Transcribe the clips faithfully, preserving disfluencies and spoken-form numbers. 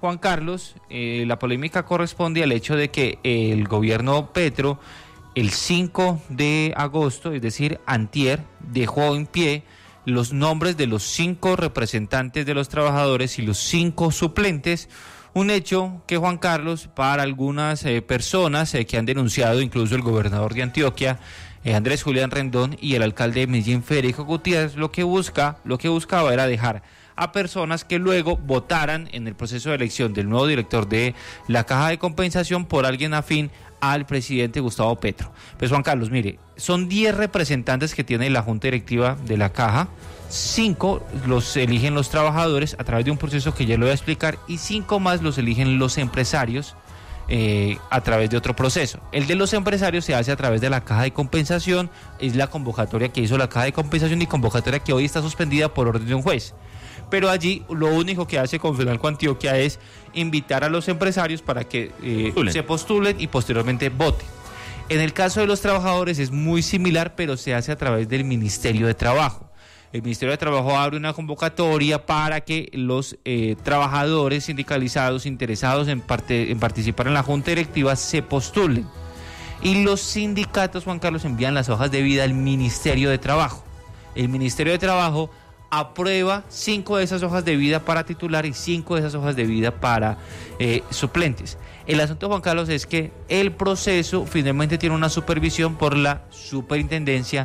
Juan Carlos, eh, la polémica corresponde al hecho de que el gobierno Petro, el cinco de agosto, es decir, antier, dejó en pie los nombres de los cinco representantes de los trabajadores y los cinco suplentes, un hecho que, Juan Carlos, para algunas eh, personas eh, que han denunciado, incluso el gobernador de Antioquia, eh, Andrés Julián Rendón, y el alcalde de Medellín, Federico Gutiérrez, lo que busca, lo que buscaba era dejar a personas que luego votaran en el proceso de elección del nuevo director de la Caja de Compensación por alguien afín al presidente Gustavo Petro. Pues, Juan Carlos, mire, son diez representantes que tiene la Junta Directiva de la Caja, cinco los eligen los trabajadores a través de un proceso que ya lo voy a explicar, y cinco más los eligen los empresarios eh, a través de otro proceso. El de los empresarios se hace a través de la Caja de Compensación, es la convocatoria que hizo la Caja de Compensación y convocatoria que hoy está suspendida por orden de un juez. Pero allí lo único que hace Confenalco Antioquia es invitar a los empresarios para que eh, se postulen y posteriormente voten. En el caso de los trabajadores es muy similar, pero se hace a través del Ministerio de Trabajo. El Ministerio de Trabajo abre una convocatoria para que los eh, trabajadores sindicalizados interesados en, parte, en participar en la Junta Directiva se postulen. Y los sindicatos, Juan Carlos, envían las hojas de vida al Ministerio de Trabajo. El Ministerio de Trabajo aprueba cinco de esas hojas de vida para titular y cinco de esas hojas de vida para eh, suplentes. El asunto, Juan Carlos, es que el proceso finalmente tiene una supervisión por la Superintendencia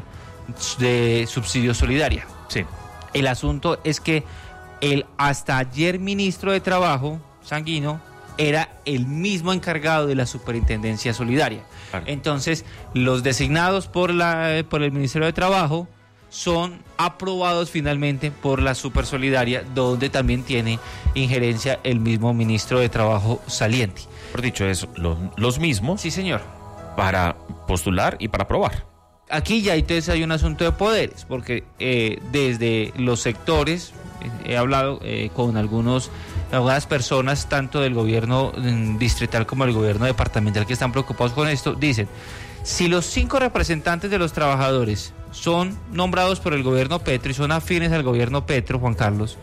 de Subsidio Solidaria. Sí. El asunto es que el hasta ayer ministro de Trabajo, Sanguino, era el mismo encargado de la Superintendencia Solidaria. Claro. Entonces, los designados por la por el Ministerio de Trabajo son aprobados finalmente por la Supersolidaria, donde también tiene injerencia el mismo ministro de Trabajo saliente. Por dicho eso, lo, los mismos. Sí, señor. Para postular y para aprobar. Aquí ya entonces hay un asunto de poderes, porque eh, desde los sectores, eh, he hablado eh, con algunos, algunas personas, tanto del gobierno distrital como del gobierno departamental, que están preocupados con esto, dicen, si los cinco representantes de los trabajadores son nombrados por el gobierno Petro y son afines al gobierno Petro, Juan Carlos,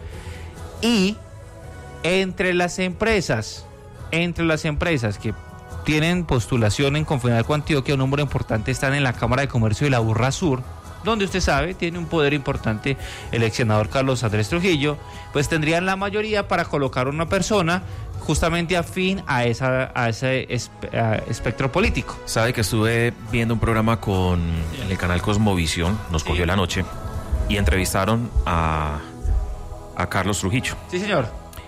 y entre las empresas, entre las empresas que tienen postulación en Confenalco Antioquia, un número importante están en la Cámara de Comercio de la Burra Sur, donde usted sabe, tiene un poder importante el ex senador Carlos Andrés Trujillo, pues tendrían la mayoría para colocar una persona justamente afín a, esa, a ese espe- a espectro político. Sabe que estuve viendo un programa con en el canal Cosmovisión, nos sí. cogió la noche, y entrevistaron a, a Carlos Trujillo. Sí, señor.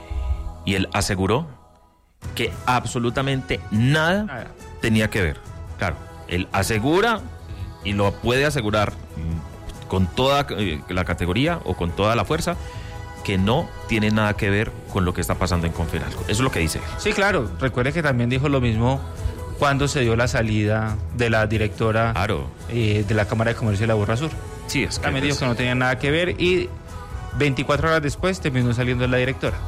Y él aseguró que absolutamente nada, nada tenía que ver. Claro, él asegura y lo puede asegurar con toda eh, la categoría o con toda la fuerza que no tiene nada que ver con lo que está pasando en Confenalco. Eso es lo que dice. Sí, claro. Recuerde que también dijo lo mismo cuando se dio la salida de la directora claro. eh, de la Cámara de Comercio de la Burra Sur. Sí, es que también es... dijo que no tenía nada que ver y veinticuatro horas después terminó saliendo la directora.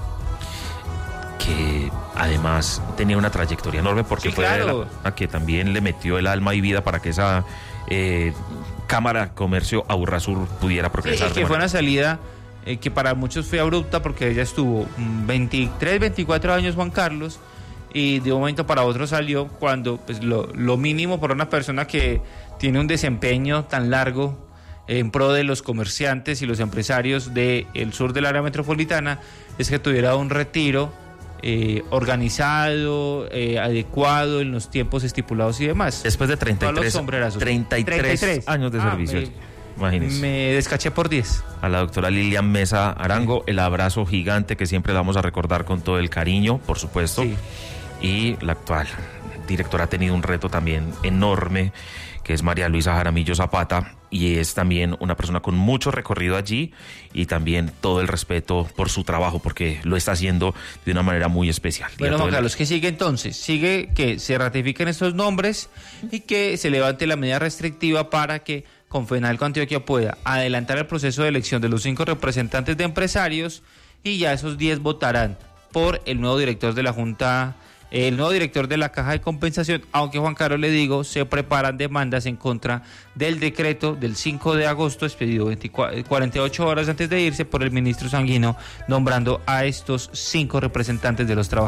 Que además tenía una trayectoria enorme porque sí, fue claro. la, a que también le metió el alma y vida para que esa eh, Cámara de Comercio a Burra Sur pudiera progresar. Sí, que fue una salida eh, que para muchos fue abrupta porque ella estuvo veintitrés, veinticuatro años, Juan Carlos, y de un momento para otro salió cuando pues lo, lo mínimo para una persona que tiene un desempeño tan largo en pro de los comerciantes y los empresarios del sur del área metropolitana es que tuviera un retiro Eh, organizado, eh, adecuado en los tiempos estipulados y demás. Después de treinta y tres, treinta y tres años de ah, servicio. Me, Imagínense. Me descaché por diez. A la doctora Lilian Mesa Arango, el abrazo gigante que siempre la vamos a recordar con todo el cariño, por supuesto. Sí. Y la actual directora ha tenido un reto también enorme, que es María Luisa Jaramillo Zapata, y es también una persona con mucho recorrido allí y también todo el respeto por su trabajo, porque lo está haciendo de una manera muy especial. Bueno, Juan Carlos, ¿qué sigue entonces? Sigue que se ratifiquen estos nombres y que se levante la medida restrictiva para que Confenalco Antioquia pueda adelantar el proceso de elección de los cinco representantes de empresarios y ya esos diez votarán por el nuevo director de la Junta, el nuevo director de la Caja de Compensación, aunque, Juan Carlos, le digo, se preparan demandas en contra del decreto del cinco de agosto, expedido veinticuatro, cuarenta y ocho horas antes de irse por el ministro Sanguino, nombrando a estos cinco representantes de los trabajadores.